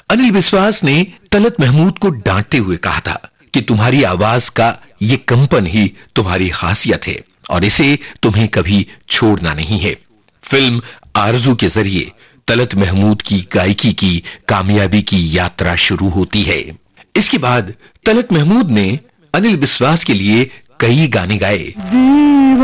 अनिल विश्वास ने तलत महमूद को डांटते हुए कहा था कि तुम्हारी आवाज का ये कंपन ही तुम्हारी खासियत है और इसे तुम्हें कभी छोड़ना नहीं है। फिल्म आरज़ू के जरिए तलत महमूद की गायकी की कामयाबी की यात्रा शुरू होती है। इसके बाद तलत महमूद ने अनिल विश्वास के लिए कई गाने गाए।